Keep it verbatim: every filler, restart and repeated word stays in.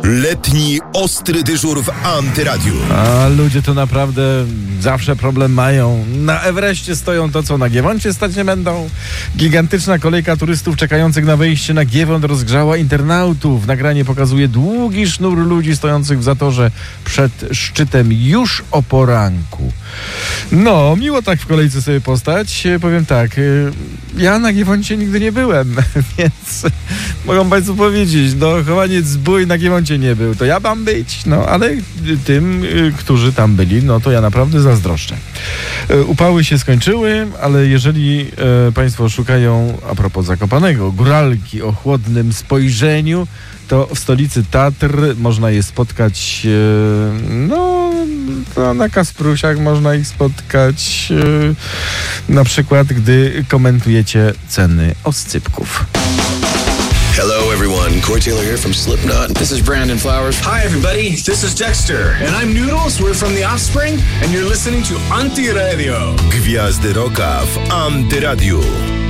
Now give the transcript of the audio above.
Letni ostry dyżur w Antyradiu. A ludzie to naprawdę zawsze problem mają. Na Everestie stoją to, co na Giewoncie stać nie będą. Gigantyczna kolejka turystów czekających na wejście na Giewont rozgrzała internautów. Nagranie pokazuje długi sznur ludzi stojących w zatorze przed szczytem już o poranku. No, miło tak w kolejce sobie postać. Powiem tak, ja na Giewoncie nigdy nie byłem, więc mogą Państwo powiedzieć, no chowaniec zbój na Giewoncie nie był, to ja mam być, no ale tym, którzy tam byli, no to ja naprawdę zazdroszczę. Upały się skończyły, ale jeżeli e, Państwo szukają, a propos Zakopanego, góralki o chłodnym spojrzeniu, to w stolicy Tatr można je spotkać, e, no to na Kasprusiach można ich spotkać, e, na przykład gdy komentujecie ceny oscypków. Hello everyone, Corey Taylor here from Slipknot. This is Brandon Flowers. Hi everybody, this is Dexter. And I'm Noodles, we're from The Offspring. And you're listening to Antiradio. Gwiazdy Rocka w Antyradiu.